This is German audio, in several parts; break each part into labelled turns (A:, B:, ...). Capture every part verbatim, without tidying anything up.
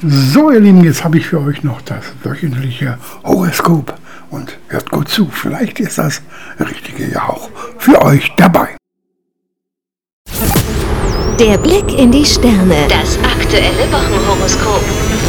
A: So, ihr Lieben, jetzt habe ich für euch noch das wöchentliche Horoskop. Und hört gut zu, vielleicht ist das Richtige ja auch für euch dabei.
B: Der Blick in die Sterne. Das aktuelle Wochenhoroskop.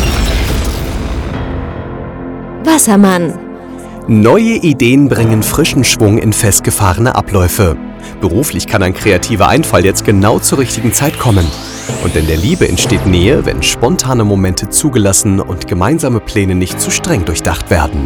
B: Wassermann.
C: Neue Ideen bringen frischen Schwung in festgefahrene Abläufe. Beruflich kann ein kreativer Einfall jetzt genau zur richtigen Zeit kommen. Und in der Liebe entsteht Nähe, wenn spontane Momente zugelassen und gemeinsame Pläne nicht zu streng durchdacht werden.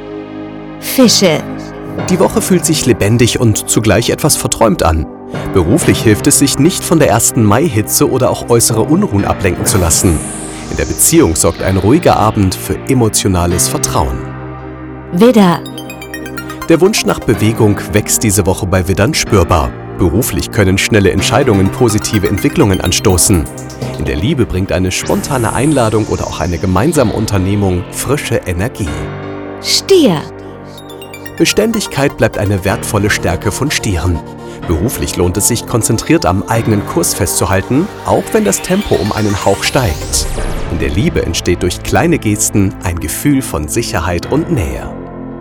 B: Fische.
C: Die Woche fühlt sich lebendig und zugleich etwas verträumt an. Beruflich hilft es, sich nicht von der ersten Mai-Hitze oder auch äußere Unruhen ablenken zu lassen. In der Beziehung sorgt ein ruhiger Abend für emotionales Vertrauen.
B: Widder.
C: Der Wunsch nach Bewegung wächst diese Woche bei Widdern spürbar. Beruflich können schnelle Entscheidungen positive Entwicklungen anstoßen. In der Liebe bringt eine spontane Einladung oder auch eine gemeinsame Unternehmung frische Energie.
B: Stier.
C: Beständigkeit bleibt eine wertvolle Stärke von Stieren. Beruflich lohnt es sich, konzentriert am eigenen Kurs festzuhalten, auch wenn das Tempo um einen Hauch steigt. In der Liebe entsteht durch kleine Gesten ein Gefühl von Sicherheit und Nähe.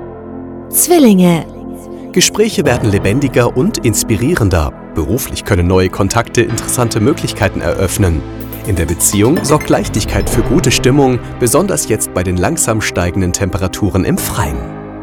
B: Zwillinge.
C: Gespräche werden lebendiger und inspirierender. Beruflich können neue Kontakte interessante Möglichkeiten eröffnen. In der Beziehung sorgt Leichtigkeit für gute Stimmung, besonders jetzt bei den langsam steigenden Temperaturen im Freien.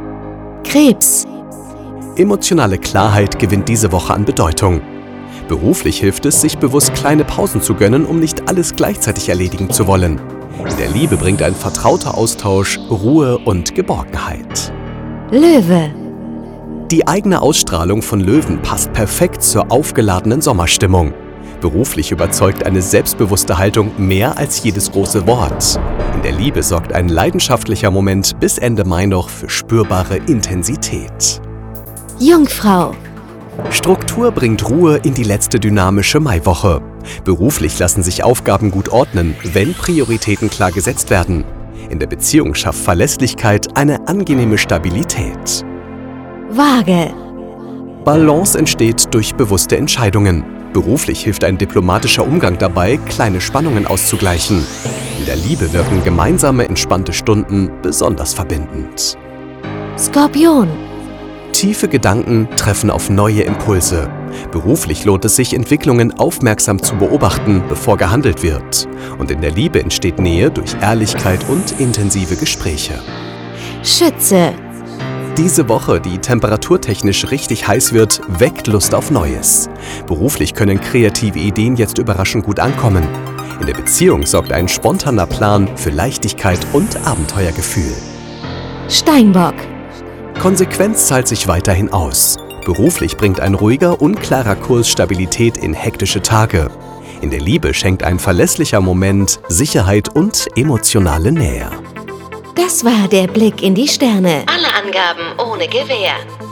B: Krebs.
C: Emotionale Klarheit gewinnt diese Woche an Bedeutung. Beruflich hilft es, sich bewusst kleine Pausen zu gönnen, um nicht alles gleichzeitig erledigen zu wollen. In der Liebe bringt ein vertrauter Austausch Ruhe und Geborgenheit.
B: Löwe.
C: Die eigene Ausstrahlung von Löwen passt perfekt zur aufgeladenen Sommerstimmung. Beruflich überzeugt eine selbstbewusste Haltung mehr als jedes große Wort. In der Liebe sorgt ein leidenschaftlicher Moment bis Ende Mai noch für spürbare Intensität.
B: Jungfrau.
C: Struktur bringt Ruhe in die letzte dynamische Maiwoche. Beruflich lassen sich Aufgaben gut ordnen, wenn Prioritäten klar gesetzt werden. In der Beziehung schafft Verlässlichkeit eine angenehme Stabilität.
B: Waage.
C: Balance entsteht durch bewusste Entscheidungen. Beruflich hilft ein diplomatischer Umgang dabei, kleine Spannungen auszugleichen. In der Liebe wirken gemeinsame, entspannte Stunden besonders verbindend.
B: Skorpion.
C: Tiefe Gedanken treffen auf neue Impulse. Beruflich lohnt es sich, Entwicklungen aufmerksam zu beobachten, bevor gehandelt wird. Und in der Liebe entsteht Nähe durch Ehrlichkeit und intensive Gespräche.
B: Schütze.
C: Diese Woche, die temperaturtechnisch richtig heiß wird, weckt Lust auf Neues. Beruflich können kreative Ideen jetzt überraschend gut ankommen. In der Beziehung sorgt ein spontaner Plan für Leichtigkeit und Abenteuergefühl.
B: Steinbock.
C: Konsequenz zahlt sich weiterhin aus. Beruflich bringt ein ruhiger, unklarer Kurs Stabilität in hektische Tage. In der Liebe schenkt ein verlässlicher Moment Sicherheit und emotionale Nähe.
B: Das war der Blick in die Sterne. Alle Angaben ohne Gewähr.